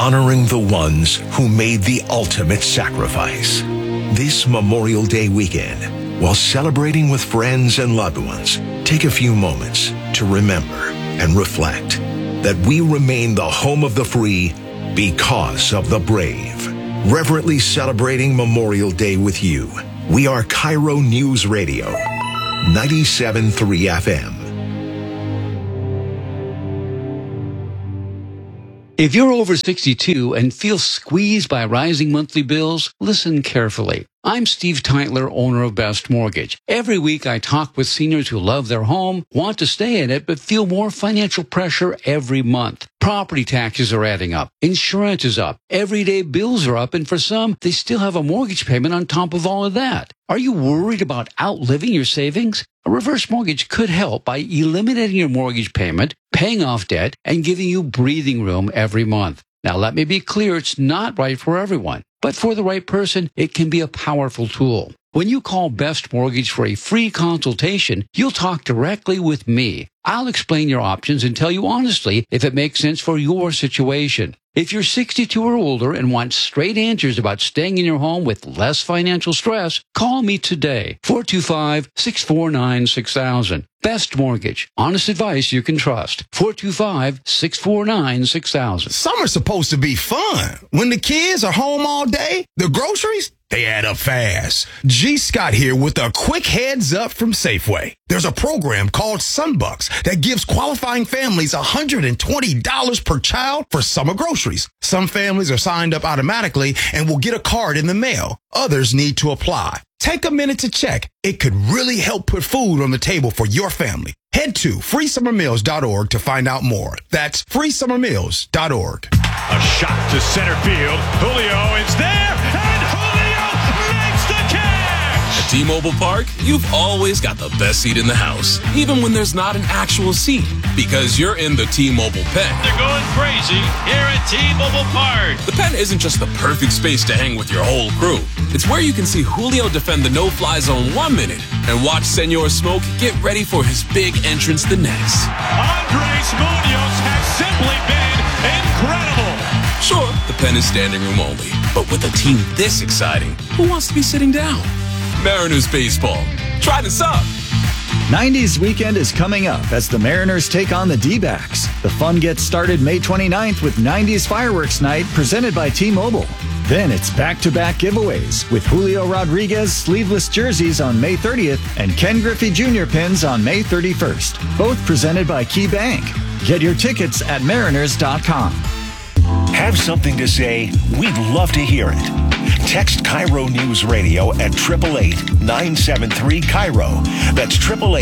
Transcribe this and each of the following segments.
honoring the ones who made the ultimate sacrifice. This Memorial Day weekend, while celebrating with friends and loved ones, take a few moments to remember and reflect that we remain the home of the free because of the brave. Reverently celebrating Memorial Day with you, we are Cairo News Radio, 97.3 FM. If you're over 62 and feel squeezed by rising monthly bills, listen carefully. I'm Steve Teitler, owner of Best Mortgage. Every week I talk with seniors who love their home, want to stay in it, but feel more financial pressure every month. Property taxes are adding up. Insurance is up. Everyday bills are up, and for some, they still have a mortgage payment on top of all of that. Are you worried about outliving your savings? A reverse mortgage could help by eliminating your mortgage payment, paying off debt, and giving you breathing room every month. Now, let me be clear, it's not right for everyone. But for the right person, it can be a powerful tool. When you call Best Mortgage for a free consultation, you'll talk directly with me. I'll explain your options and tell you honestly if it makes sense for your situation. If you're 62 or older and want straight answers about staying in your home with less financial stress, call me today, 425-649-6000. Best Mortgage. Honest advice you can trust. 425-649-6000. Summer's supposed to be fun. When the kids are home all day, the groceries, they add up fast. G. Scott here with a quick heads up from Safeway. There's a program called Sunbucks that gives qualifying families $120 per child for summer groceries. Some families are signed up automatically and will get a card in the mail. Others need to apply. Take a minute to check. It could really help put food on the table for your family. Head to freesummermeals.org to find out more. That's freesummermeals.org. A shot to center field. Julio is there, and Julio makes the catch! At T-Mobile Park, you've always got the best seat in the house, even when there's not an actual seat, because you're in the T-Mobile pen. They're going crazy here at T-Mobile Park. The pen isn't just the perfect space to hang with your whole crew. It's where you can see Julio defend the no-fly zone 1 minute and watch Senor Smoke get ready for his big entrance the next. Andres Munoz has simply been incredible. Sure, the pen is standing room only, but with a team this exciting, who wants to be sitting down? Mariners baseball. Try this up. 90s weekend is coming up as the Mariners take on the D-backs. The fun gets started May 29th with 90s Fireworks Night presented by T-Mobile. Then it's back-to-back giveaways with Julio Rodriguez sleeveless jerseys on May 30th and Ken Griffey Jr. pins on May 31st. Both presented by Key Bank. Get your tickets at mariners.com. Have something to say? We'd love to hear it. Text Cairo News Radio at 888-973-CAIRO. That's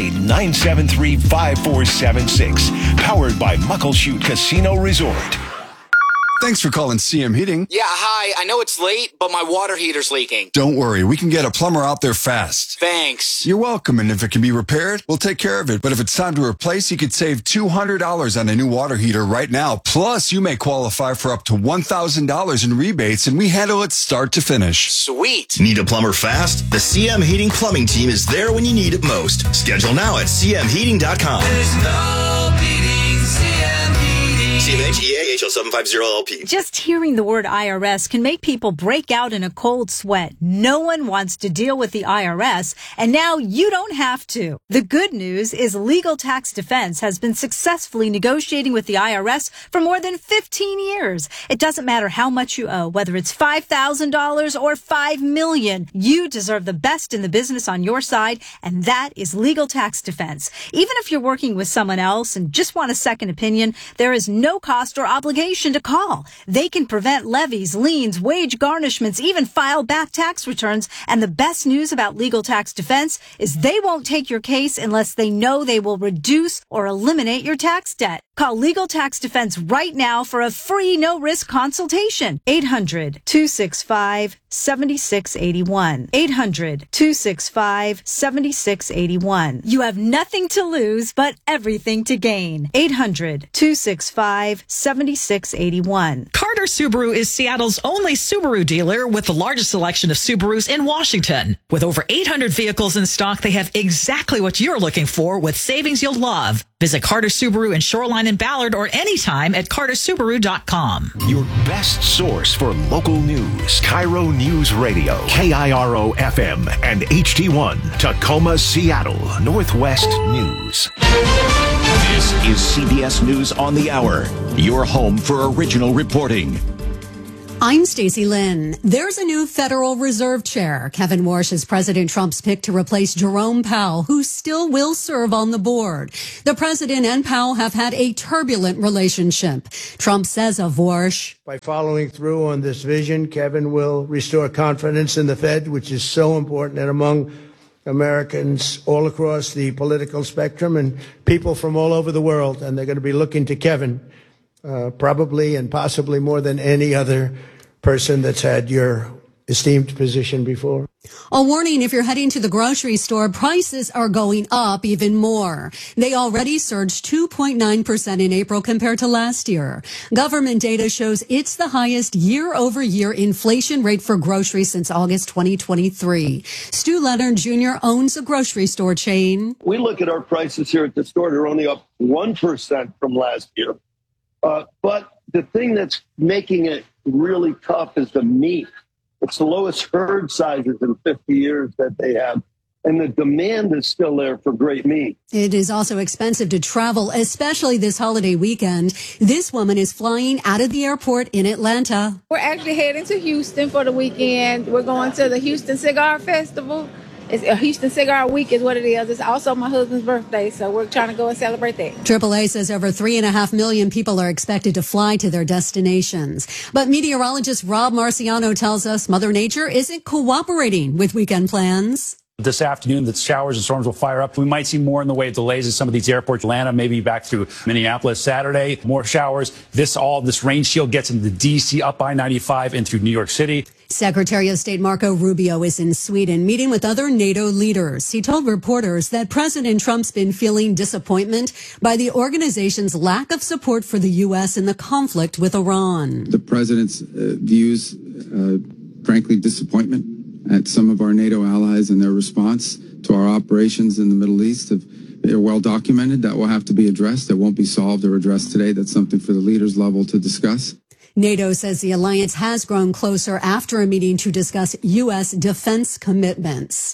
888-973-5476. Powered by Muckleshoot Casino Resort. Thanks for calling CM Heating. Yeah, hi. I know it's late, but my water heater's leaking. Don't worry, we can get a plumber out there fast. Thanks. You're welcome, and if it can be repaired, we'll take care of it. But if it's time to replace, you could save $200 on a new water heater right now. Plus, you may qualify for up to $1,000 in rebates, and we handle it start to finish. Sweet. Need a plumber fast? The CM Heating Plumbing Team is there when you need it most. Schedule now at cmheating.com. There's no beating CM Heating. CMHEAHL 750LP. Just hearing the word IRS can make people break out in a cold sweat. No one wants to deal with the IRS, and now you don't have to. The good news is Legal Tax Defense has been successfully negotiating with the IRS for more than 15 years. It doesn't matter how much you owe, whether it's $5,000 or $5 million. You deserve the best in the business on your side, and that is Legal Tax Defense. Even if you're working with someone else and just want a second opinion, there is no cost or obligation to call. They can prevent levies, liens, wage garnishments, even file back tax returns. And the best news about Legal Tax Defense is they won't take your case unless they know they will reduce or eliminate your tax debt. Call Legal Tax Defense right now for a free no-risk consultation. 800-265-7681. 800-265-7681. You have nothing to lose but everything to gain. 800-265-7681. 7681. Carter Subaru is Seattle's only Subaru dealer with the largest selection of Subarus in Washington. With over 800 vehicles in stock, they have exactly what you're looking for with savings you'll love. Visit Carter Subaru in Shoreline and Ballard or anytime at cartersubaru.com. Your best source for local news. Cairo News Radio, KIRO FM and HD1, Tacoma, Seattle, Northwest News. This is CBS News on the Hour, your home for original reporting. I'm Stacey Lynn. There's a new Federal Reserve Chair. Kevin Warsh is President Trump's pick to replace Jerome Powell, who still will serve on the board. The president and Powell have had a turbulent relationship. Trump says of Warsh, by following through on this vision, Kevin will restore confidence in the Fed, which is so important and among Americans all across the political spectrum and people from all over the world. And they're going to be looking to Kevin probably and possibly more than any other person that's had your esteemed position before. A warning, if you're heading to the grocery store, prices are going up even more. They already surged 2.9% in April compared to last year. Government data shows it's the highest year-over-year inflation rate for groceries since August 2023. Stu Leonard Jr. owns a grocery store chain. We look at our prices here at the store, they're only up 1% from last year. But the thing that's making it really tough is the meat. It's the lowest herd sizes in 50 years that they have. And the demand is still there for great meat. It is also expensive to travel, especially this holiday weekend. This woman is flying out of the airport in Atlanta. We're actually heading to Houston for the weekend. We're going to the Houston Cigar Festival. It's a Houston Cigar Week is what it is. It's also my husband's birthday, so we're trying to go and celebrate that. AAA says over 3.5 million people are expected to fly to their destinations. But meteorologist Rob Marciano tells us Mother Nature isn't cooperating with weekend plans. This afternoon, the showers and storms will fire up. We might see more in the way of delays at some of these airports. Atlanta, maybe back through Minneapolis Saturday. More showers. This rain shield gets into D.C. up I-95 and through New York City. Secretary of State Marco Rubio is in Sweden meeting with other NATO leaders. He told reporters that President Trump's been feeling disappointment by the organization's lack of support for the U.S. in the conflict with Iran. The president's views, frankly, disappointment at some of our NATO allies and their response to our operations in the Middle East. They're well documented. That will have to be addressed. That won't be solved or addressed today. That's something for the leaders level to discuss. NATO says the alliance has grown closer after a meeting to discuss U.S. defense commitments.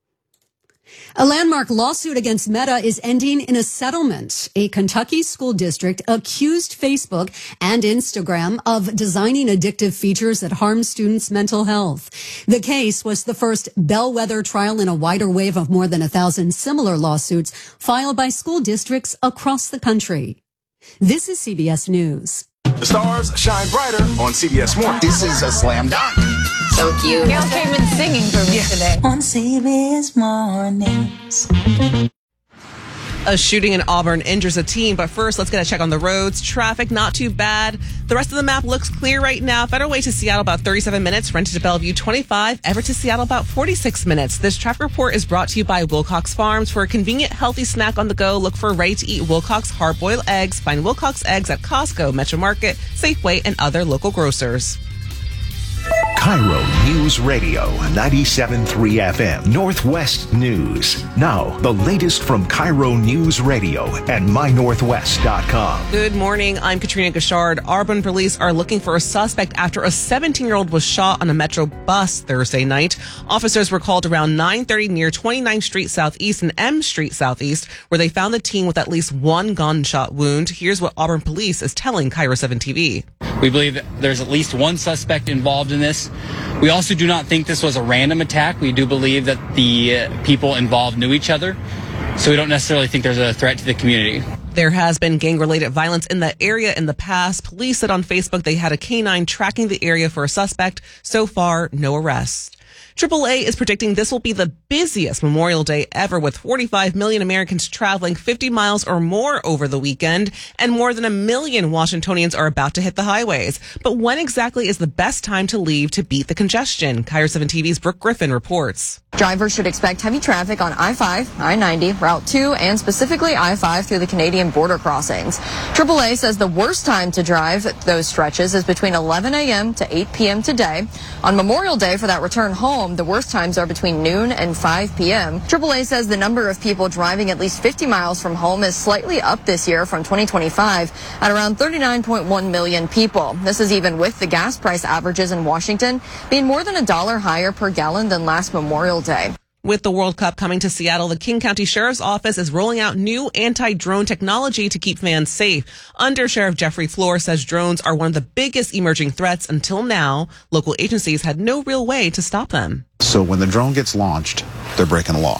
A landmark lawsuit against Meta is ending in a settlement. A Kentucky school district accused Facebook and Instagram of designing addictive features that harm students' mental health. The case was the first bellwether trial in a wider wave of more than 1,000 similar lawsuits filed by school districts across the country. This is CBS News. The stars shine brighter on CBS Morning. This is a slam dunk. So cute. Gail came in singing for me today. On CBS Mornings. A shooting in Auburn injures a teen, but first, let's get a check on the roads. Traffic, not too bad. The rest of the map looks clear right now. Federal Way to Seattle, about 37 minutes. Rented to Bellevue, 25. Everett to Seattle, about 46 minutes. This traffic report is brought to you by Wilcox Farms. For a convenient, healthy snack on the go, look for ready-to-eat Wilcox hard-boiled eggs. Find Wilcox eggs at Costco, Metro Market, Safeway, and other local grocers. Cairo News Radio, 97.3 FM, Northwest News. Now, the latest from Cairo News Radio and mynorthwest.com. Good morning. I'm Katrina Gashard. Auburn police are looking for a suspect after a 17-year-old was shot on a Metro bus Thursday night. Officers were called around 9:30 near 29th Street Southeast and M Street Southeast, where they found the teen with at least one gunshot wound. Here's what Auburn police is telling Cairo 7 TV. We believe that there's at least one suspect involved in this. We also do not think this was a random attack. We do believe that the people involved knew each other, so we don't necessarily think there's a threat to the community. There has been gang-related violence in the area in the past. Police said on Facebook they had a canine tracking the area for a suspect. So far, no arrests. AAA is predicting this will be the busiest Memorial Day ever, with 45 million Americans traveling 50 miles or more over the weekend, and more than 1 million Washingtonians are about to hit the highways. But when exactly is the best time to leave to beat the congestion? KIRO 7 TV's Brooke Griffin reports. Drivers should expect heavy traffic on I-5, I-90, Route 2, and specifically I-5 through the Canadian border crossings. AAA says the worst time to drive those stretches is between 11 a.m. to 8 p.m. today. On Memorial Day for that return home, the worst times are between noon and 5 p.m. AAA says the number of people driving at least 50 miles from home is slightly up this year from 2025 at around 39.1 million people. This is even with the gas price averages in Washington being more than $1 higher per gallon than last Memorial Day. With the World Cup coming to Seattle, the King County Sheriff's Office is rolling out new anti-drone technology to keep fans safe. Under Sheriff Jeffrey Floor says drones are one of the biggest emerging threats. Until now, local agencies had no real way to stop them. So when the drone gets launched, they're breaking the law.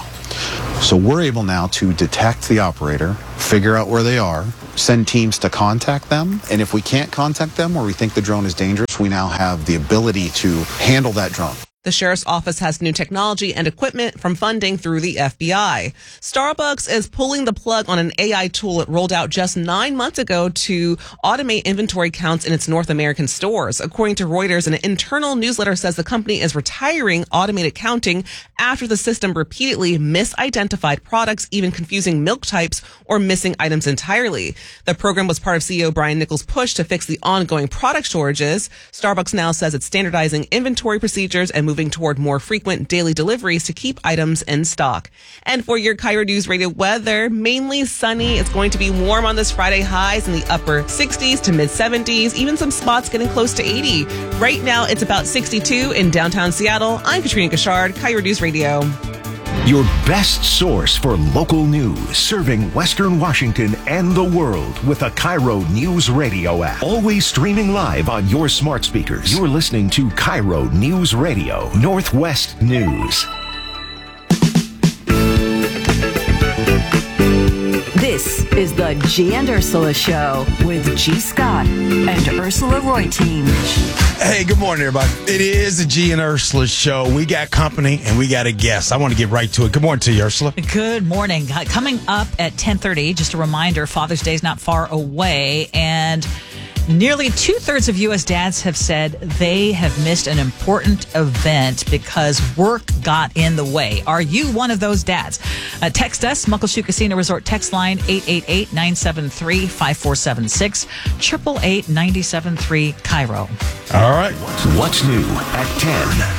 So we're able now to detect the operator, figure out where they are, send teams to contact them. And if we can't contact them or we think the drone is dangerous, we now have the ability to handle that drone. The sheriff's office has new technology and equipment from funding through the FBI. Starbucks is pulling the plug on an AI tool it rolled out just 9 months ago to automate inventory counts in its North American stores. According to Reuters, an internal newsletter says the company is retiring automated counting after the system repeatedly misidentified products, even confusing milk types or missing items entirely. The program was part of CEO Brian Nichols' push to fix the ongoing product shortages. Starbucks now says it's standardizing inventory procedures and moving toward more frequent daily deliveries to keep items in stock. And for your KIRO News Radio weather, mainly sunny. It's going to be warm on this Friday, highs in the upper 60s to mid 70s, even some spots getting close to 80. Right now, it's about 62 in downtown Seattle. I'm Katrina Gashard, KIRO News Radio. Your best source for local news, serving Western Washington and the world with a KIRO News Radio app. Always streaming live on your smart speakers. You're listening to KIRO News Radio, Northwest News. This is the G and Ursula Show with G. Scott and Ursula Reutin. Hey, good morning, everybody. It is the G and Ursula Show. We got company and we got a guest. I want to get right to it. Good morning to you, Ursula. Good morning. Coming up at 10:30, just a reminder, Father's Day is not far away, and nearly 2/3 of U.S. dads have said they have missed an important event because work got in the way. Are you one of those dads? Text us, Muckleshoot Casino Resort text line 888-973-5476, 888-973 KIRO. All right. What's new at 10?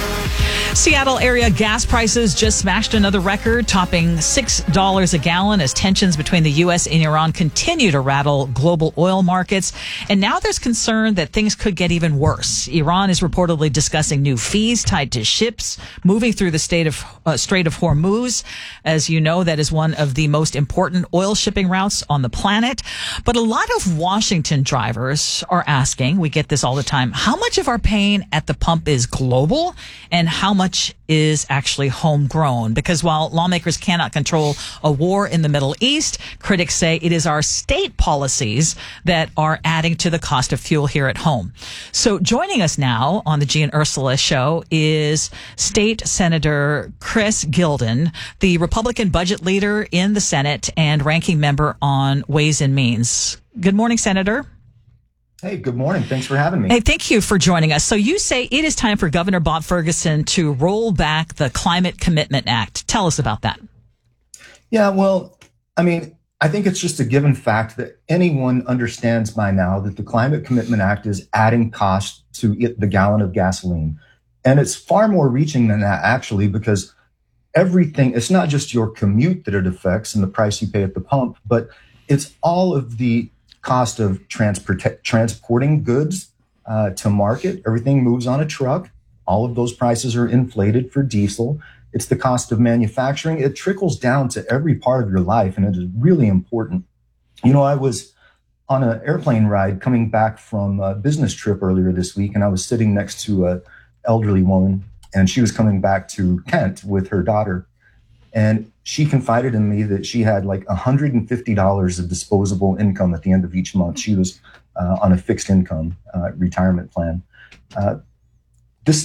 Seattle area gas prices just smashed another record, topping $6 a gallon as tensions between the U.S. and Iran continue to rattle global oil markets. And now there's concern that things could get even worse. Iran is reportedly discussing new fees tied to ships moving through the Strait of Hormuz. As you know, that is one of the most important oil shipping routes on the planet. But a lot of Washington drivers are asking, we get this all the time, how much of our pain at the pump is global and how much is actually homegrown? Because while lawmakers cannot control a war in the Middle East, critics say it is our state policies that are adding to the cost of fuel here at home. So joining us now on the G and Ursula Show is State Senator Chris Gilden, the Republican budget leader in the Senate and ranking member on Ways and Means. Good morning, Senator. Hey, good morning. Thanks for having me. Hey, thank you for joining us. So you say it is time for Governor Bob Ferguson to roll back the Climate Commitment Act. Tell us about that. Yeah, well, I mean, I think it's just a given fact that anyone understands by now that the Climate Commitment Act is adding cost to the gallon of gasoline. And it's far more reaching than that, actually, because everything, it's not just your commute that it affects and the price you pay at the pump, but it's all of the cost of transporting goods to market. Everything moves on a truck. All of those prices are inflated for diesel. It's the cost of manufacturing. It trickles down to every part of your life, and it is really important. You know, I was on an airplane ride coming back from a business trip earlier this week, and I was sitting next to an elderly woman, and she was coming back to Kent with her daughter. And she confided in me that she had like $150 of disposable income at the end of each month. She was on a fixed income retirement plan.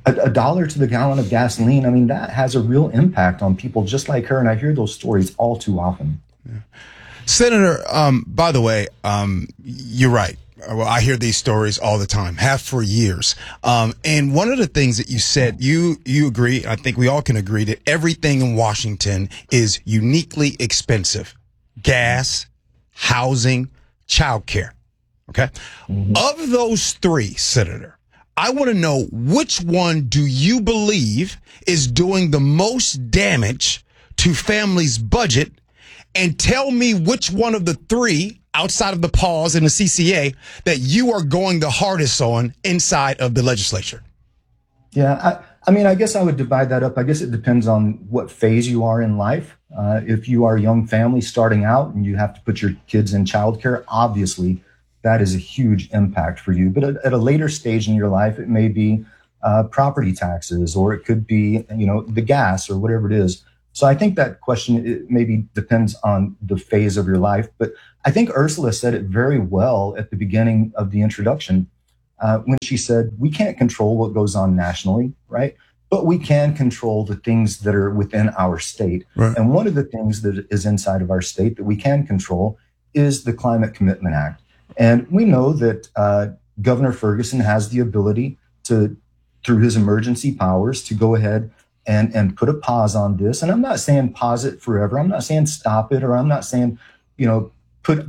a dollar to the gallon of gasoline, I mean, that has a real impact on people just like her. And I hear those stories all too often. Yeah. Senator, by the way, you're right. Well, I hear these stories all the time, have for years. And one of the things that you said, you agree, I think we all can agree that everything in Washington is uniquely expensive. Gas, housing, childcare. Okay. Of those three, Senator, I want to know which one do you believe is doing the most damage to families' budget, and tell me which one of the three outside of the pause and the CCA that you are going the hardest on inside of the legislature. Yeah, I mean, I guess I would divide that up. I guess it depends on what phase you are in life. If you are a young family starting out and you have to put your kids in childcare, obviously that is a huge impact for you. But at a later stage in your life, it may be property taxes, or it could be, the gas or whatever it is. So I think that question, it maybe depends on the phase of your life. But I think Ursula said it very well at the beginning of the introduction when she said, we can't control what goes on nationally, right? But we can control the things that are within our state. Right. And one of the things that is inside of our state that we can control is the Climate Commitment Act. And we know that Governor Ferguson has the ability to, through his emergency powers, to go ahead and put a pause on this. And I'm not saying pause it forever. I'm not saying stop it, or I'm not saying, put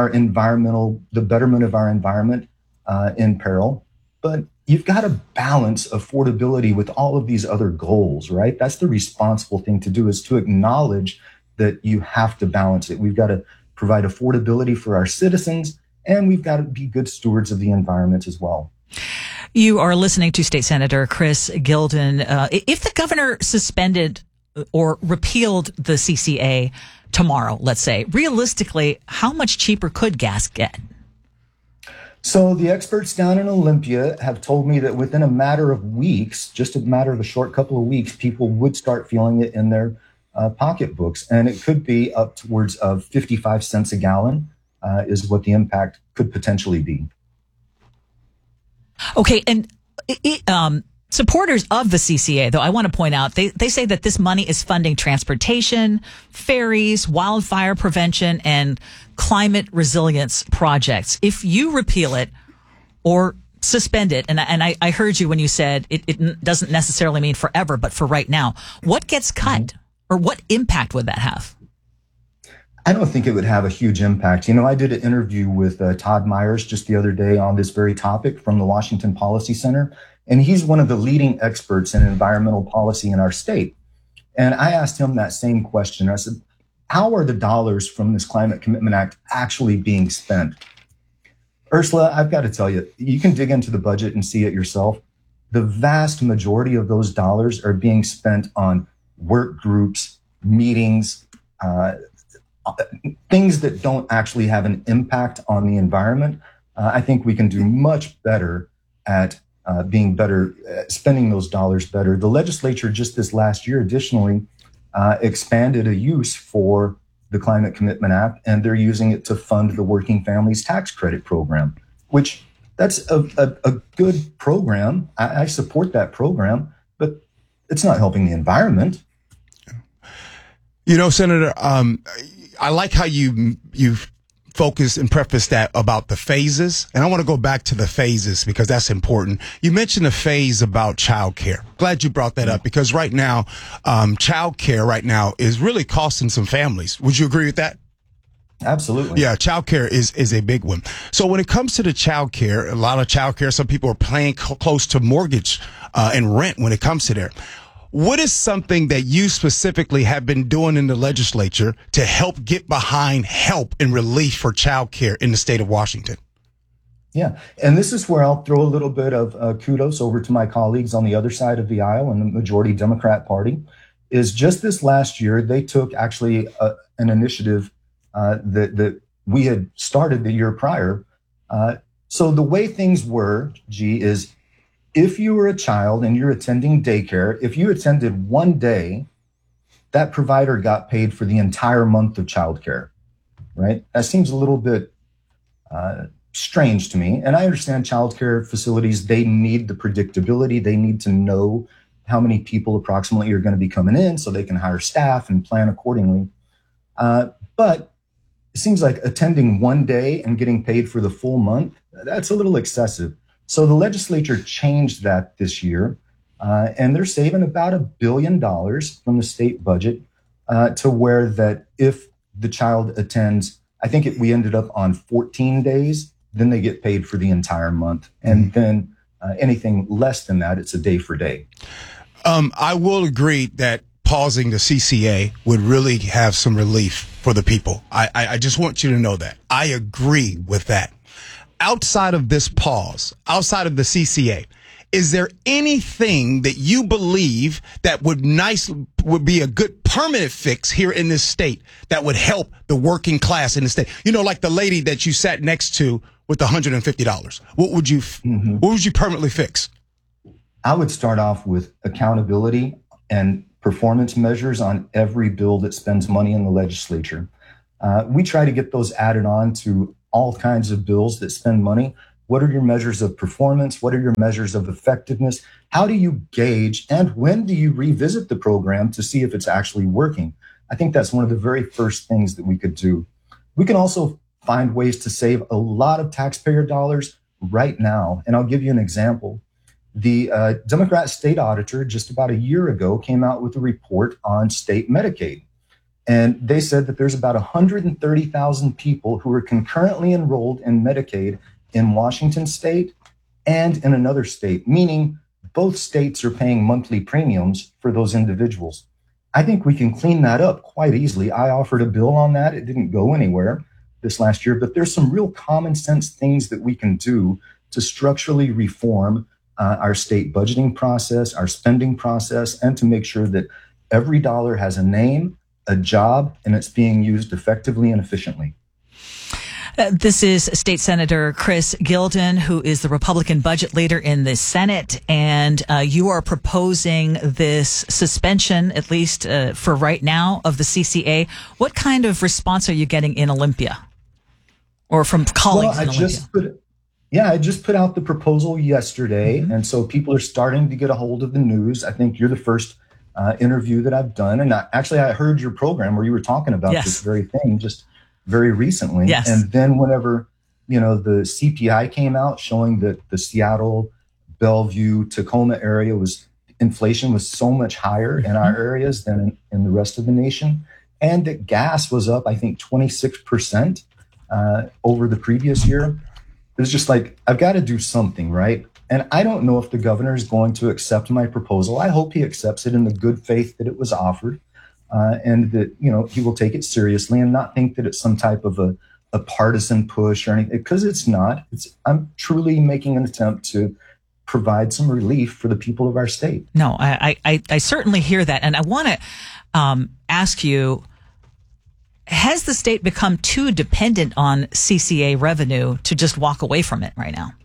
the betterment of our environment in peril. But you've got to balance affordability with all of these other goals, right? That's the responsible thing to do, is to acknowledge that you have to balance it. We've got to provide affordability for our citizens, and we've got to be good stewards of the environment as well. You are listening to State Senator Chris Gilden. If the governor suspended or repealed the CCA tomorrow, let's say, realistically, how much cheaper could gas get? So the experts down in Olympia have told me that within a matter of weeks, just a matter of a short couple of weeks, people would start feeling it in their pocketbooks. And it could be upwards of 55 cents a gallon is what the impact could potentially be. Okay, and supporters of the CCA, though, I want to point out, they say that this money is funding transportation, ferries, wildfire prevention, and climate resilience projects. If you repeal it or suspend it, and I heard you when you said it doesn't necessarily mean forever, but for right now, what gets cut, or what impact would that have? I don't think it would have a huge impact. I did an interview with Todd Myers just the other day on this very topic from the Washington Policy Center, and he's one of the leading experts in environmental policy in our state. And I asked him that same question. I said, how are the dollars from this Climate Commitment Act actually being spent? Ursula, I've got to tell you, you can dig into the budget and see it yourself. The vast majority of those dollars are being spent on work groups, meetings, things that don't actually have an impact on the environment. I think we can do much better at being better, spending those dollars better. The legislature just this last year additionally expanded a use for the Climate Commitment Act, and they're using it to fund the Working Families Tax Credit Program, which that's a good program. I support that program, but it's not helping the environment. Senator, I like how you focus and preface that about the phases. And I want to go back to the phases because that's important. You mentioned a phase about childcare. Glad you brought that up, because right now, childcare right now is really costing some families. Would you agree with that? Absolutely. Yeah, childcare is a big one. So when it comes to the childcare, a lot of childcare, some people are paying close to mortgage and rent when it comes to there. What is something that you specifically have been doing in the legislature to help get behind help and relief for childcare in the state of Washington? Yeah, and this is where I'll throw a little bit of kudos over to my colleagues on the other side of the aisle in the majority Democrat Party. Is just this last year, they took actually an initiative that we had started the year prior. So the way things were, is if you were a child and you're attending daycare, if you attended one day, that provider got paid for the entire month of childcare, right? That seems a little bit strange to me. And I understand childcare facilities, they need the predictability. They need to know how many people approximately are going to be coming in so they can hire staff and plan accordingly. But it seems like attending one day and getting paid for the full month, that's a little excessive. So the legislature changed that this year, and they're saving about $1 billion from the state budget to where that if the child attends, I think we ended up on 14 days, then they get paid for the entire month. And then anything less than that, it's a day for day. I will agree that pausing the CCA would really have some relief for the people. I just want you to know that. I agree with that. Outside of this pause, outside of the CCA, is there anything that you believe that would be a good permanent fix here in this state that would help the working class in the state? You know, like the lady that you sat next to with the $150. What would you permanently fix? I would start off with accountability and performance measures on every bill that spends money in the legislature. We try to get those added on to all kinds of bills that spend money. What are your measures of performance? What are your measures of effectiveness? How do you gauge and when do you revisit the program to see if it's actually working? I think that's one of the very first things that we could do. We can also find ways to save a lot of taxpayer dollars right now. And I'll give you an example. The Democrat state auditor just about a year ago came out with a report on state Medicaid. And they said that there's about 130,000 people who are concurrently enrolled in Medicaid in Washington state and in another state, meaning both states are paying monthly premiums for those individuals. I think we can clean that up quite easily. I offered a bill on that. It didn't go anywhere this last year, but there's some real common sense things that we can do to structurally reform our state budgeting process, our spending process, and to make sure that every dollar has a name, a job, and it's being used effectively and efficiently. This is State Senator Chris Gilden, who is the Republican budget leader in the Senate, and you are proposing this suspension, at least for right now, of the CCA. What kind of response are you getting in Olympia or from colleagues in Olympia? I just put out the proposal yesterday, and so people are starting to get a hold of the news. I think you're the first interview that I've done, and I heard your program where you were talking about this very thing just very recently. Yes. And then whenever, the CPI came out showing that the Seattle, Bellevue, Tacoma area inflation was so much higher in our areas than in the rest of the nation, and that gas was up, I think, 26% over the previous year. It was just like, I've got to do something, right? And I don't know if the governor is going to accept my proposal. I hope he accepts it in the good faith that it was offered, and that, he will take it seriously and not think that it's some type of a partisan push or anything, because it's not. I'm truly making an attempt to provide some relief for the people of our state. No, I certainly hear that. And I want to ask you, has the state become too dependent on CCA revenue to just walk away from it right now?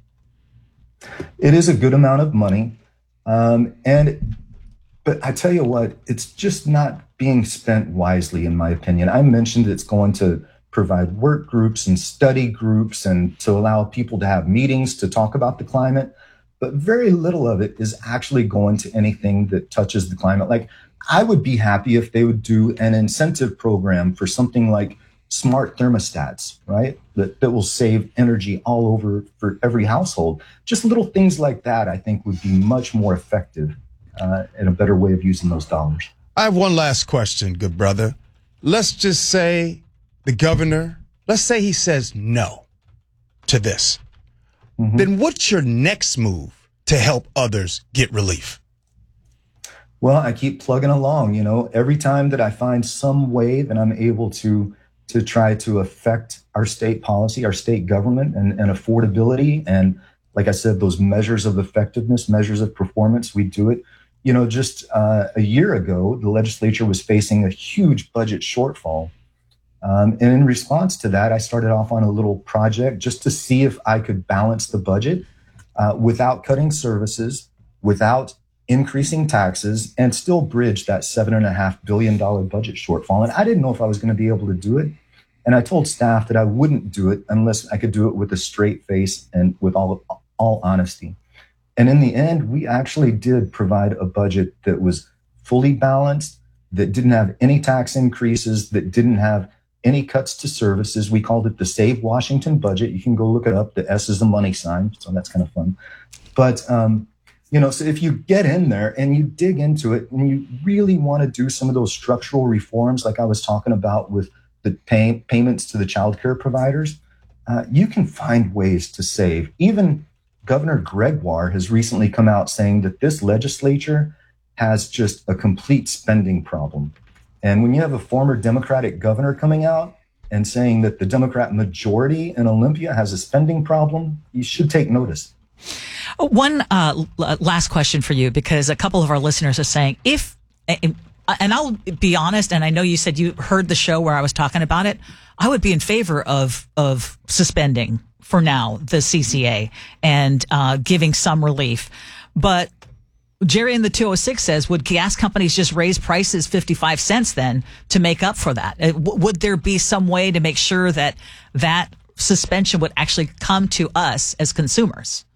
It is a good amount of money. But I tell you what, it's just not being spent wisely, in my opinion. I mentioned it's going to provide work groups and study groups and to allow people to have meetings to talk about the climate. But very little of it is actually going to anything that touches the climate. Like, I would be happy if they would do an incentive program for something like smart thermostats, right? That will save energy all over for every household. Just little things like that, I think, would be much more effective and a better way of using those dollars. I have one last question, good brother. Let's just say the governor, let's say he says no to this. Then what's your next move to help others get relief? Well, I keep plugging along. Every time that I find some way that I'm able to try to affect our state policy, our state government, and affordability, and like I said, those measures of effectiveness, measures of performance, we do it. Just a year ago, the legislature was facing a huge budget shortfall. And in response to that, I started off on a little project just to see if I could balance the budget without cutting services, without increasing taxes, and still bridge that $7.5 billion budget shortfall. And I didn't know if I was going to be able to do it. And I told staff that I wouldn't do it unless I could do it with a straight face and with all honesty. And in the end, we actually did provide a budget that was fully balanced, that didn't have any tax increases, that didn't have any cuts to services. We called it the Save Washington budget. You can go look it up. The S is the money sign, so that's kind of fun. But, so if you get in there and you dig into it and you really want to do some of those structural reforms, like I was talking about with the payments to the childcare providers, you can find ways to save. Even Governor Gregoire has recently come out saying that this legislature has just a complete spending problem. And when you have a former Democratic governor coming out and saying that the Democrat majority in Olympia has a spending problem, you should take notice. One last question for you, because a couple of our listeners are saying, and I'll be honest, and I know you said you heard the show where I was talking about it, I would be in favor of suspending for now the CCA and giving some relief. But Jerry in the 206 says, would gas companies just raise prices 55 cents then to make up for that? Would there be some way to make sure that that suspension would actually come to us as consumers?